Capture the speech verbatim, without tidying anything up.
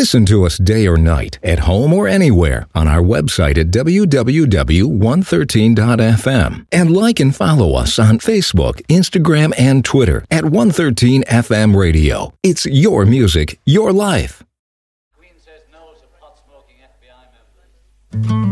Listen to us day or night, at home or anywhere, on our website at w w w dot one thirteen dot f m. And like and follow us on Facebook, Instagram, and Twitter at one thirteen F M Radio. It's your music, your life. Queen says no to pot-smoking F B I members.